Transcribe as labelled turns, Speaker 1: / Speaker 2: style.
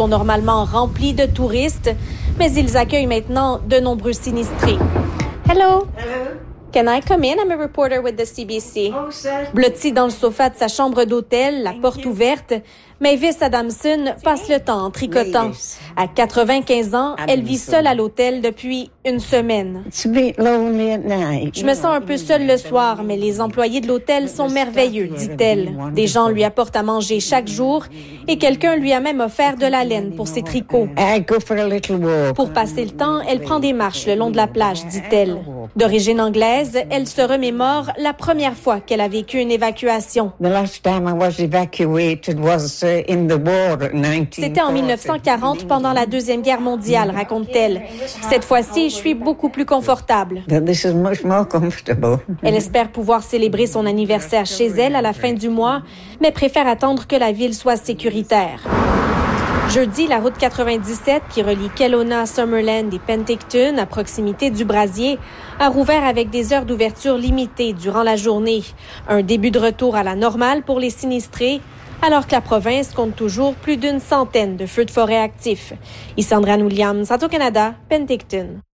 Speaker 1: sont normalement remplis de touristes, mais ils accueillent maintenant de nombreux sinistrés. Hello.
Speaker 2: Hello.
Speaker 1: Can I come in? I'm a reporter with the CBC.
Speaker 2: Oh, sir.
Speaker 1: Blotti dans le sofa de sa chambre d'hôtel, la porte ouverte, Mavis Adamson passe le temps en tricotant. À 95 ans, elle vit seule à l'hôtel depuis une semaine.
Speaker 2: It's a bit lonely at night.
Speaker 1: Je me sens un peu seule le soir, mais les employés de l'hôtel sont merveilleux, dit-elle. Des gens lui apportent à manger chaque jour et quelqu'un lui a même offert de la laine pour ses tricots.
Speaker 2: I go for a little walk.
Speaker 1: Pour passer le temps, elle prend des marches le long de la plage, dit-elle. D'origine anglaise, elle se remémore la première fois qu'elle a vécu une évacuation.
Speaker 2: The last time I was evacuated was in the war at 1940.
Speaker 1: C'était en 1940 pendant la Deuxième Guerre mondiale, raconte-t-elle. Cette fois-ci, je suis beaucoup plus confortable.
Speaker 2: But this is much more comfortable.
Speaker 1: Elle espère pouvoir célébrer son anniversaire chez elle à la fin du mois, mais préfère attendre que la ville soit sécuritaire. Jeudi, la route 97 qui relie Kelowna, Summerland et Penticton à proximité du Brasier a rouvert avec des heures d'ouverture limitées durant la journée. Un début de retour à la normale pour les sinistrés, alors que la province compte toujours plus d'une centaine de feux de forêt actifs. Ici Andréane Williams, Radio-Canada, Penticton.